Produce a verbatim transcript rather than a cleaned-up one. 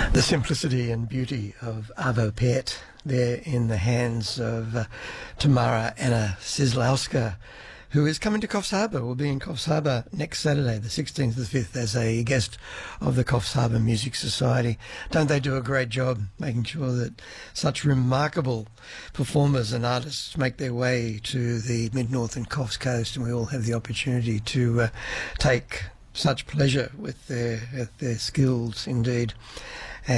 The simplicity and beauty of Avo Pet there in the hands of uh, Tamara Anna Sislowska, who is coming to Coffs Harbour. Will be in Coffs Harbour next Saturday, the sixteenth to the fifth, as a guest of the Coffs Harbour Music Society. Don't they do a great job making sure that such remarkable performers and artists make their way to the Mid-North and Coffs Coast, and we all have the opportunity to uh, take such pleasure with their, with their skills indeed.